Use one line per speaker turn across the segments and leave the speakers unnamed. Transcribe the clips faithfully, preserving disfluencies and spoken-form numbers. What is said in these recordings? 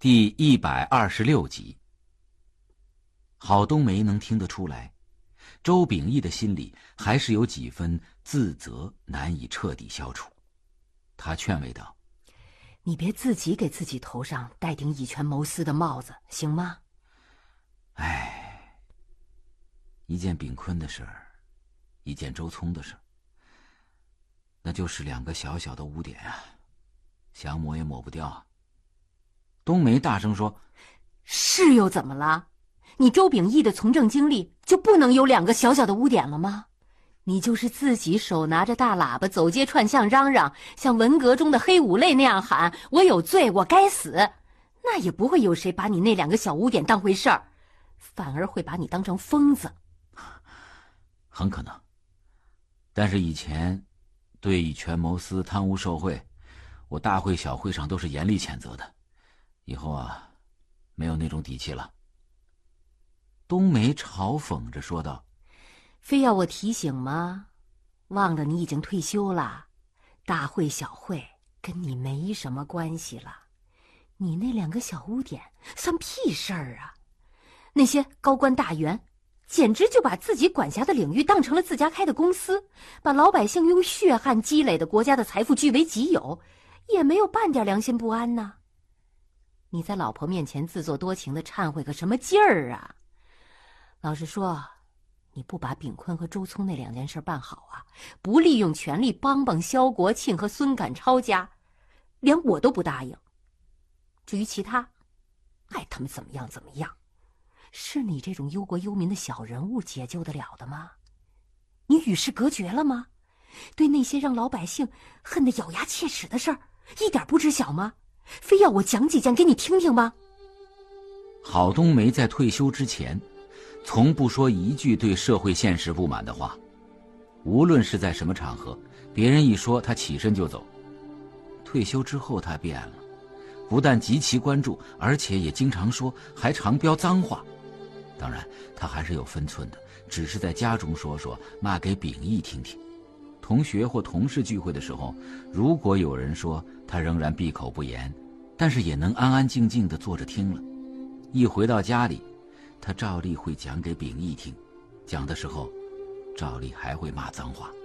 第一百二十六集。郝冬梅能听得出来，周秉义的心里还是有几分自责难以彻底消除。他劝慰道：
你别自己给自己头上戴顶以权谋私的帽子，行吗？
唉，一件炳坤的事儿，一件周聪的事儿，那就是两个小小的污点啊，想抹也抹不掉啊。冬梅大声说：
是又怎么了？你周秉义的从政经历就不能有两个小小的污点了吗？你就是自己手拿着大喇叭走街串巷嚷嚷，像文革中的黑五类那样喊我有罪我该死，那也不会有谁把你那两个小污点当回事儿，反而会把你当成疯子。
很可能，但是以前对以权谋私贪污受贿，我大会小会上都是严厉谴责的，以后啊没有那种底气了。冬梅嘲讽着说道：
非要我提醒吗？忘了你已经退休了，大会小会跟你没什么关系了，你那两个小污点算屁事儿啊！那些高官大员简直就把自己管辖的领域当成了自家开的公司，把老百姓用血汗积累的国家的财富据为己有，也没有半点良心不安呢。你在老婆面前自作多情的忏悔个什么劲儿啊？老实说，你不把炳坤和周聪那两件事办好啊，不利用权力帮帮萧国庆和孙赶超家，连我都不答应。至于其他，爱他们怎么样怎么样，是你这种忧国忧民的小人物解救得了的吗？你与世隔绝了吗？对那些让老百姓恨得咬牙切齿的事儿，一点不知晓吗？非要我讲几件给你听听吗？
郝冬梅在退休之前从不说一句对社会现实不满的话，无论是在什么场合，别人一说他起身就走。退休之后他变了，不但极其关注，而且也经常说，还常飙脏话。当然他还是有分寸的，只是在家中说说，骂给秉义听听。同学或同事聚会的时候，如果有人说，他仍然闭口不言，但是也能安安静静地坐着听了。一回到家里，他照例会讲给秉义听，讲的时候照例还会骂脏话。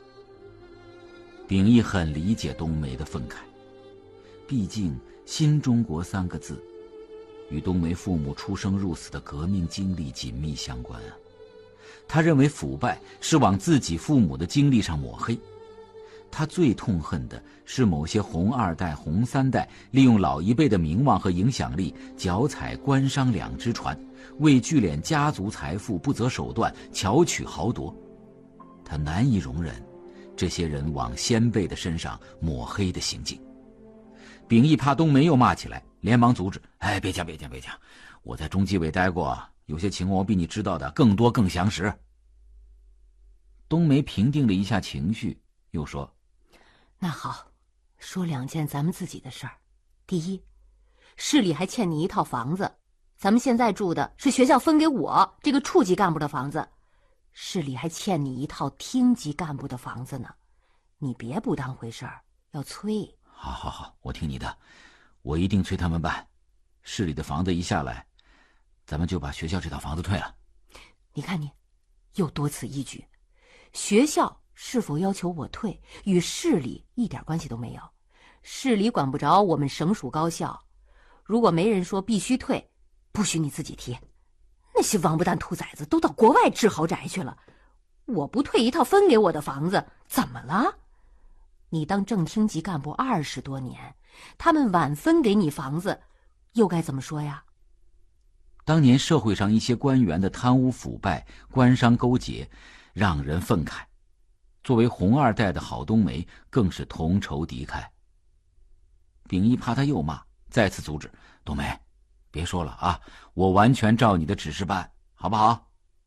秉义很理解冬梅的愤慨，毕竟新中国三个字与冬梅父母出生入死的革命经历紧密相关啊。他认为腐败是往自己父母的经历上抹黑，他最痛恨的是某些红二代红三代利用老一辈的名望和影响力脚踩官商两只船，为聚敛家族财富不择手段，巧取豪夺。他难以容忍这些人往先辈的身上抹黑的行径。秉义怕冬梅又骂起来，连忙阻止：哎，别讲别讲别讲，我在中纪委待过，有些情况我比你知道的更多更详实。冬梅平定了一下情绪，又说：
那好，说两件咱们自己的事儿。第一，市里还欠你一套房子，咱们现在住的是学校分给我这个处级干部的房子，市里还欠你一套厅级干部的房子呢，你别不当回事儿，要催。
好好好，我听你的，我一定催他们办。市里的房子一下来，咱们就把学校这套房子退了。
你看你又多此一举，学校是否要求我退与市里一点关系都没有，市里管不着我们省属高校，如果没人说必须退，不许你自己提。那些王八蛋兔崽子都到国外置豪宅去了，我不退一套分给我的房子怎么了？你当正厅级干部二十多年，他们晚分给你房子又该怎么说呀？
当年社会上一些官员的贪污腐败、官商勾结，让人愤慨。作为红二代的郝冬梅更是同仇敌忾。秉义怕他又骂，再次阻止：冬梅，别说了啊，我完全照你的指示办，好不好？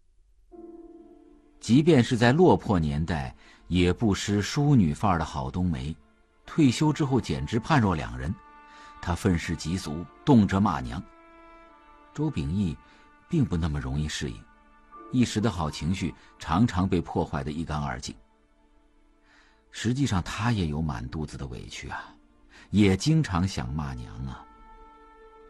即便是在落魄年代，也不失淑女范儿的郝冬梅，退休之后简直判若两人。她愤世嫉俗，动辄骂娘。周秉义并不那么容易适应，一时的好情绪常常被破坏得一干二净。实际上他也有满肚子的委屈啊，也经常想骂娘啊。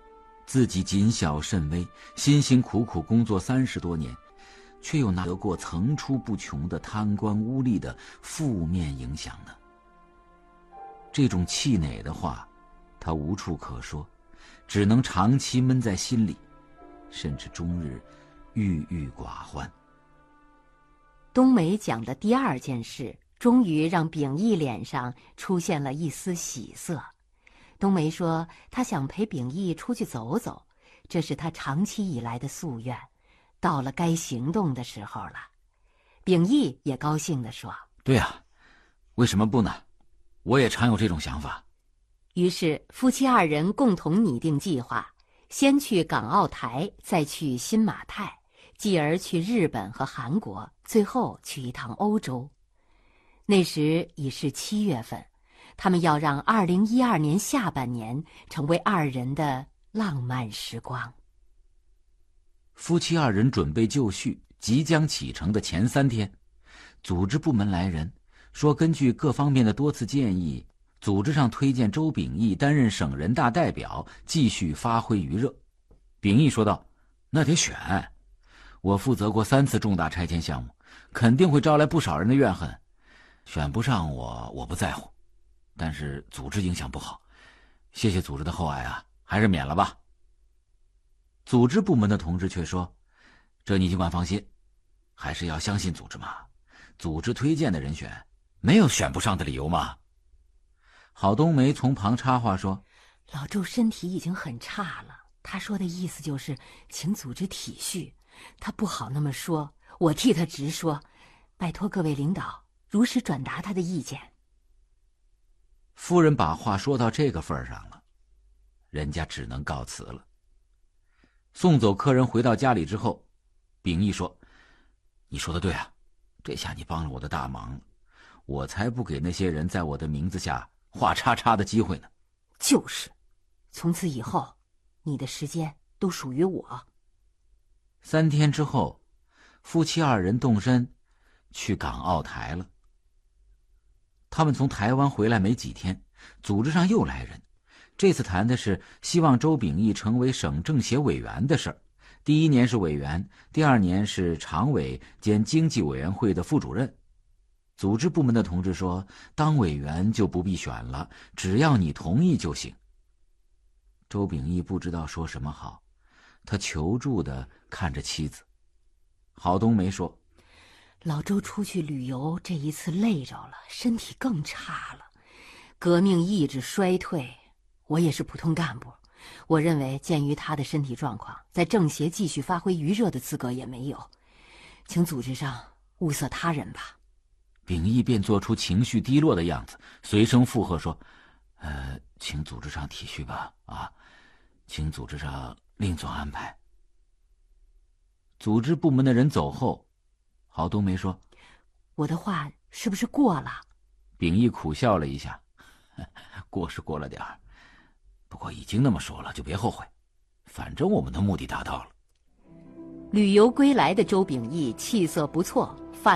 自己谨小慎微，辛辛苦苦工作三十多年，却又拿得过层出不穷的贪官污吏的负面影响呢？这种气馁的话，他无处可说，只能长期闷在心里，甚至终日郁郁寡欢。
冬梅讲的第二件事，终于让秉义脸上出现了一丝喜色。冬梅说，她想陪秉义出去走走，这是她长期以来的夙愿，到了该行动的时候了。秉义也高兴地说：
对啊，为什么不呢？我也常有这种想法。
于是夫妻二人共同拟定计划，先去港澳台，再去新马泰，继而去日本和韩国，最后去一趟欧洲。那时已是七月份，他们要让二零一二年下半年成为二人的浪漫时光。
夫妻二人准备就绪，即将启程的前三天，组织部门来人说，根据各方面的多次建议，组织上推荐周秉义担任省人大代表，继续发挥余热。秉义说道：那得选，我负责过三次重大拆迁项目，肯定会招来不少人的怨恨，选不上我我不在乎，但是组织影响不好，谢谢组织的厚爱啊，还是免了吧。组织部门的同志却说：这你尽管放心，还是要相信组织嘛，组织推荐的人选没有选不上的理由嘛。郝冬梅从旁插话说：
老周身体已经很差了，他说的意思就是请组织体恤，他不好那么说，我替他直说，拜托各位领导如实转达他的意见。
夫人把话说到这个份上了，人家只能告辞了。送走客人回到家里之后，秉义说：你说的对啊，这下你帮了我的大忙了，我才不给那些人在我的名字下画叉叉的机会呢。
就是，从此以后你的时间都属于我。
三天之后，夫妻二人动身去港澳台了。他们从台湾回来没几天，组织上又来人，这次谈的是希望周秉义成为省政协委员的事儿。第一年是委员，第二年是常委兼经济委员会的副主任。组织部门的同志说，当委员就不必选了，只要你同意就行。周秉义不知道说什么好，他求助地看着妻子。郝冬梅说：
老周出去旅游，这一次累着了，身体更差了，革命意志衰退。我也是普通干部，我认为鉴于他的身体状况，在政协继续发挥余热的资格也没有，请组织上物色他人吧。
秉义便做出情绪低落的样子，随声附和说：呃，请组织上体恤吧，啊，请组织上另做安排。组织部门的人走后，郝冬梅说：
我的话是不是过了？
秉义苦笑了一下：过是过了点儿，不过已经那么说了，就别后悔，反正我们的目的达到了。
旅游归来的周秉义气色不错，